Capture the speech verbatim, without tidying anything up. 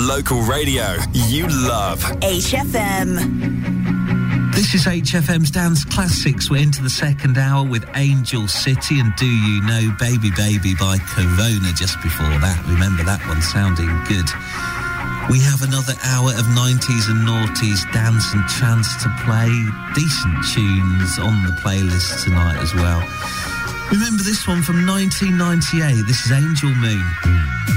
local radio you love. H F M. This is H F M's Dance Classics. We're into the second hour with Angel City and Do You Know Baby Baby by Corona just before that. Remember that one sounding good. We have another hour of nineties and noughties dance and trance to play. Decent tunes on the playlist tonight as well. Remember this one from nineteen ninety-eight. This is Angel Moon.